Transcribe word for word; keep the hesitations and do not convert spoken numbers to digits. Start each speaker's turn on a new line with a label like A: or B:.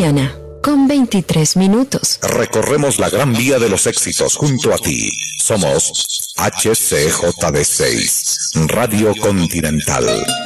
A: mañana, con veintitrés minutos.
B: Recorremos la gran vía de los éxitos junto a ti. Somos H C J D seis, Radio Continental.